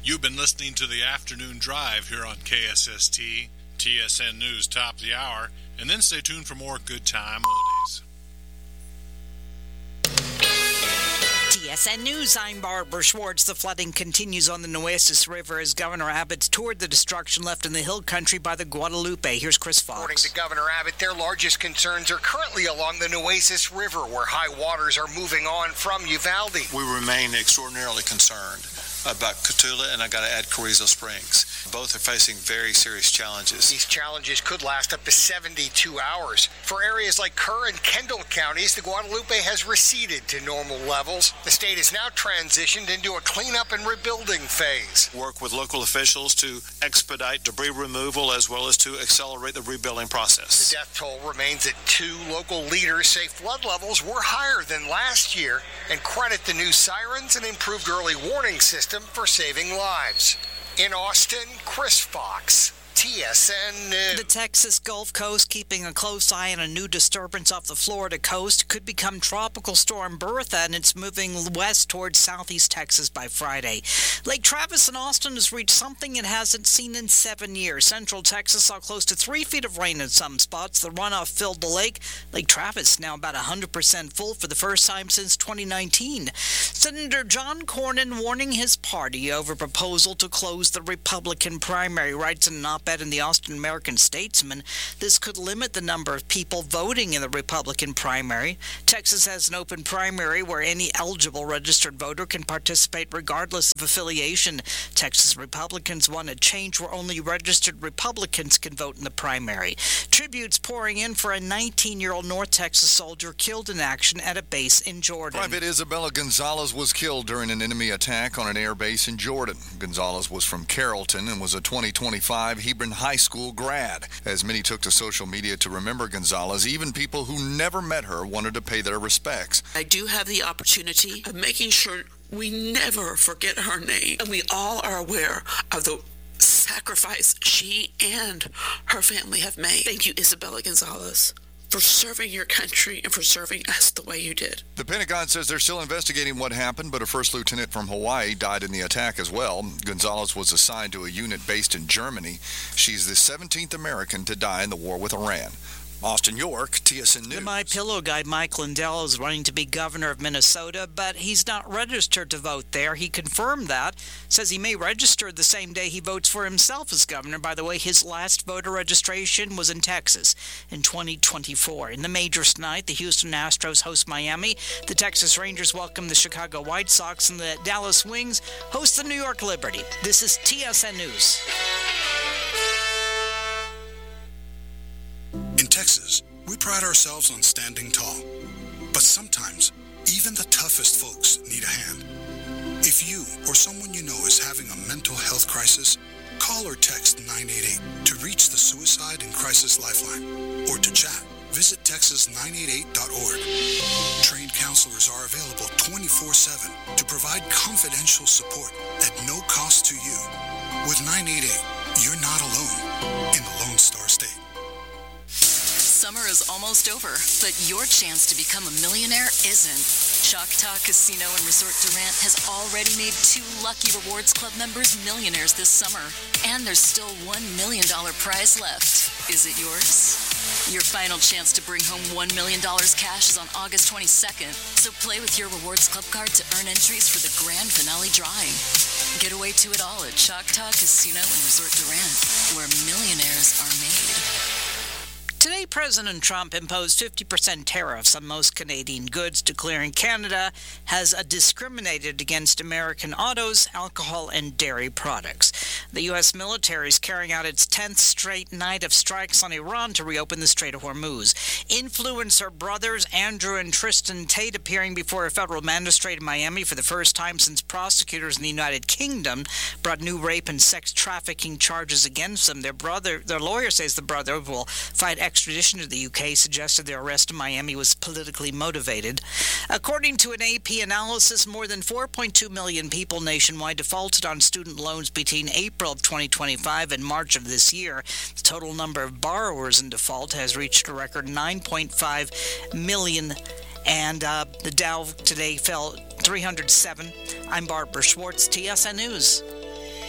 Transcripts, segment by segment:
You've been listening to the Afternoon Drive here on KSST, TSN News top of the hour, and then stay tuned for more good time oldies. TSN News, I'm Barbara Schwartz. The flooding continues on the Nueces River as Governor Abbott toured the destruction left in the hill country by the Guadalupe. Here's Chris Fox. According to Governor Abbott, their largest concerns are currently along the Nueces River, where high waters are moving on from Uvalde. We remain extraordinarily concerned about Cotulla, and I got to add Carrizo Springs. Both are facing very serious challenges. These challenges could last up to 72 hours. For areas like Kerr and Kendall counties, the Guadalupe has receded to normal levels. The state has now transitioned into a cleanup and rebuilding phase. Work with local officials to expedite debris removal as well as to accelerate the rebuilding process. The death toll remains at 2. Local leaders say flood levels were higher than last year and credit the new sirens and improved early warning system for saving lives. In Austin, Chris Fox, TSN News. The Texas Gulf Coast keeping a close eye on a new disturbance off the Florida coast. Could become Tropical Storm Bertha, and it's moving west towards southeast Texas by Friday. Lake Travis in Austin has reached something it hasn't seen in 7 years. Central Texas saw close to 3 feet of rain in some spots. The runoff filled the lake. Lake Travis now about 100% full for the first time since 2019. Senator John Cornyn warning his party over proposal to close the Republican primary, writes in an op-ed in the Austin American-Statesman. This could limit the number of people voting in the Republican primary. Texas has an open primary where any eligible registered voter can participate regardless of affiliation. Texas Republicans want a change where only registered Republicans can vote in the primary. Tributes pouring in for a 19-year-old North Texas soldier killed in action at a base in Jordan. Private Isabella Gonzalez was killed during an enemy attack on an air base in Jordan. Gonzalez was from Carrollton and was a 2025 Hebron High School grad. As many took to social media to remember Gonzalez, even people who never met her wanted to pay their respects. I do have the opportunity of making sure we never forget her name, and we all are aware of the sacrifice she and her family have made. Thank you, Isabella Gonzalez, for serving your country and for serving us the way you did. The Pentagon says they're still investigating what happened, but a first lieutenant from Hawaii died in the attack as well. Gonzalez was assigned to a unit based in Germany. She's the 17th American to die in the war with Iran. Austin York, TSN News. The MyPillow guy Mike Lindell is running to be governor of Minnesota, but he's not registered to vote there. He confirmed that, says he may register the same day he votes for himself as governor. By the way, his last voter registration was in Texas in 2024. In the majors tonight, the Houston Astros host Miami, the Texas Rangers welcome the Chicago White Sox, and the Dallas Wings host the New York Liberty. This is TSN News. In Texas, we pride ourselves on standing tall. But sometimes, even the toughest folks need a hand. If you or someone you know is having a mental health crisis, call or text 988 to reach the Suicide and Crisis Lifeline. Or to chat, visit texas988.org. Trained counselors are available 24/7 to provide confidential support at no cost to you. With 988, you're not alone in the Lone Star State. Summer is almost over, but your chance to become a millionaire isn't. Choctaw Casino and Resort Durant has already made 2 lucky Rewards Club members millionaires this summer. And there's still $1 million prize left. Is it yours? Your final chance to bring home $1 million cash is on August 22nd. So play with your Rewards Club card to earn entries for the grand finale drawing. Get away to it all at Choctaw Casino and Resort Durant, where millionaires are made. Today, President Trump imposed 50% tariffs on most Canadian goods, declaring Canada has discriminated against American autos, alcohol, and dairy products. The U.S. military is carrying out its 10th straight night of strikes on Iran to reopen the Strait of Hormuz. Influencer brothers Andrew and Tristan Tate appearing before a federal magistrate in Miami for the first time since prosecutors in the United Kingdom brought new rape and sex trafficking charges against them. Their lawyer says the brother will fight extradition to the UK, suggested their arrest in Miami was politically motivated. According to an AP analysis, more than 4.2 million people nationwide defaulted on student loans between April of 2025 and March of this year. The total number of borrowers in default has reached a record 9.5 million, and the Dow today fell 307. I'm Barbara Schwartz, TSN News.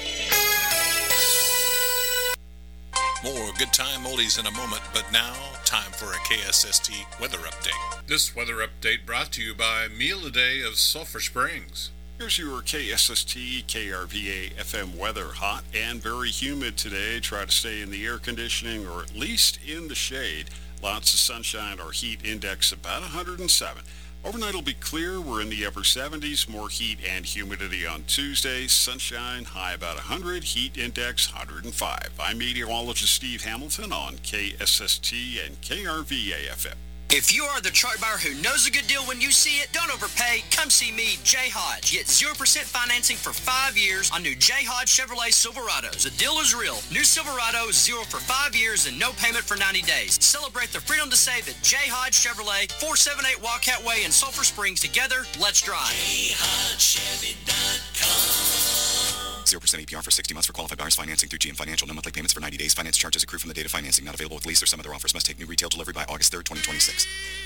More Good Time Oldies in a moment, but now, time for a KSST weather update. This weather update brought to you by Meal a Day of Sulphur Springs. Here's your KSST KRVA FM weather. Hot and very humid today. Try to stay in the air conditioning or at least in the shade. Lots of sunshine. Our heat index about 107. Overnight will be clear. We're in the upper 70s. More heat and humidity on Tuesday. Sunshine, high about 100. Heat index 105. I'm meteorologist Steve Hamilton on KSST and KRVA FM. If you are the truck buyer who knows a good deal when you see it, don't overpay. Come see me, Jay Hodge. Get 0% financing for 5 years on new Jay Hodge Chevrolet Silverados. The deal is real. New Silverado, 0 for 5 years and no payment for 90 days. Celebrate the freedom to save at Jay Hodge Chevrolet, 478 Wildcat Way in Sulphur Springs. Together, let's drive. JayHodgeChevy.com. 0% APR for 60 months for qualified buyers. Financing through GM Financial. No monthly payments for 90 days. Finance charges accrue from the date of financing. Not available with lease or some other offers. Must take new retail delivery by August 3rd, 2026.